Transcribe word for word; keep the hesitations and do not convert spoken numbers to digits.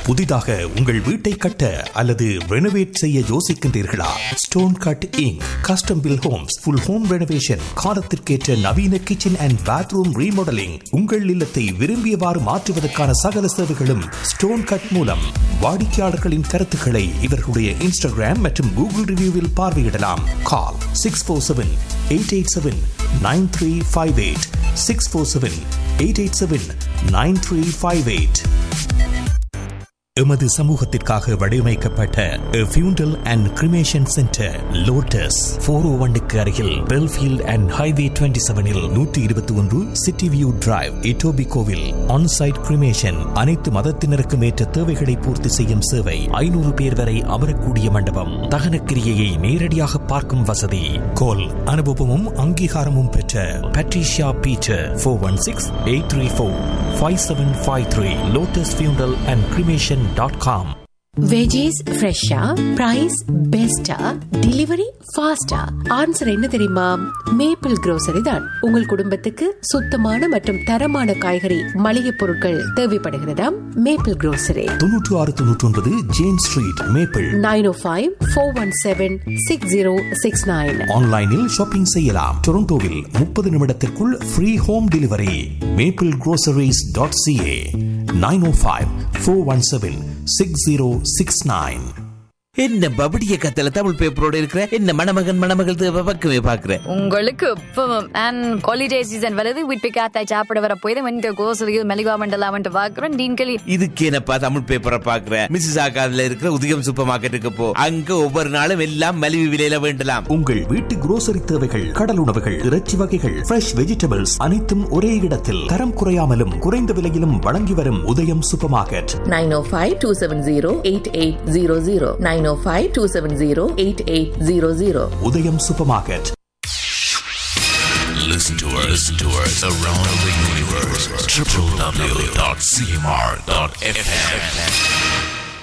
புதிதாக உங்கள் வீட்டை கட்ட அல்லது ரெனோவேட் செய்ய யோசிக்கின்றீர்களா? Stone cut ink custom bill Holmes full home renovation, காலத்திற்கேற்ற நவீன கிச்சன் அண்ட் பாத்ரூம் ரீமாடலிங், உங்கள் இல்லத்தை விரும்பியவாறு மாற்றுவதற்கான சகல சேவைகளும் ஸ்டோன் கட் மூலம். வாடிக்கையாளர்களின் கருத்துக்களை இவர்களுடைய இன்ஸ்டாகிராம் மற்றும் கூகுள் ரிவ்யூவில் பார்வையிடலாம். கால் six four seven eight eight seven nine three five eight six four seven eight eight seven nine three five eight. எமது சமூகத்திற்காக வடிவமைக்கப்பட்ட ஃபியூண்டல் and cremation centre lotus four ஓ ஒன்னுக்கு அருகில் பெல்ஃபீல்ட் அண்ட் ஹைவே டுவெண்ட்டி செவனில் நூற்றி இருபத்தி ஒன்று city view drive, இட்டோபிகோவில் onsite cremation. அனைத்து மதத்தினருக்கும் ஏற்ற தேவைகளை பூர்த்தி செய்யும் சேவை. ஐநூறு பேர் வரை அமரக்கூடிய மண்டபம். தகனக்கிரியையை நேரடியாக பார்க்கும் வசதி. கோல் அனுபவமும் அங்கீகாரமும் பெற்ற Patricia Peter four one six eight three four five seven five three. Lotus ஃபியூண்டல் and cremation dot com. Veggies ஃப்ரெஷ்ஷா, பிரைஸ் பெஸ்டா, டெலிவரி ஃபாஸ்டா? ஆன்சர் என்ன தெரியுமா? மேப்பிள் grocery தான். உங்கள் குடும்பத்துக்கு சுத்தமான மற்றும் தரமான காய்கறி மளிகை பொருட்கள் தேவைப்படுகிறதா? மேப்பிள் grocery தொன்னூற்று ஆறு தொன்னூற்றி ஒன்பது ஜேம்ஸ் ஸ்ட்ரீட், மேப்பிள். நைன் ஓ five four one seven six zero six nine. ஆன்லைனில் ஷாப்பிங் செய்யலாம். டொரண்டோவில் முப்பது நிமிடத்திற்குள் free home delivery. Maple groceries dot CA. Nine ஓ five four one seven six zero six nine. என்ன பபடிய கத்தல தமிழ் பேப்பரோட இருக்கிற என்ன மணமகன் மணமகள் தேவை பக்கமே பாக்குறேன். உங்களுக்கு இப்பவும் அண்ட் ஹாலிடே சீசன் வருது, வீட்டு காத்தாய் சாப்பிட வர போய் இந்த கோசரியில் மெலிவா மண்டலாமன்ட்டு பாக்குறேன். டீன்களி இதுக்கு என்னப்பா தமிழ் பேப்பரை பாக்குறேன். மிஸ்ஸஸ் ஆகாதுல இருக்கிற உதயம் சூப்பர் மார்க்கெட்டுக்கு போ. அங்க ஒவ்வொரு நாளும் எல்லாம் மலிவு விலையில வேண்டலாம். உங்கள் வீட்டு grocery தேவைகள், கடல் உணவுகள், இறைச்சி வகைகள், ஃப்ரெஷ் வெஜிடபிள்ஸ் அனைத்தும் ஒரே இடத்தில் தரம் குறையாமலும் குறைந்த விலையிலும் வழங்கி வரும் உதயம் சூப்பர் மார்க்கெட். நைன் ஓ five two seven zero eight eight zero zero. nine oh five two seven zero eight eight zero zero. உதயம் super market. Listen to us, listen to us around the universe. w w w dot c m r dot f m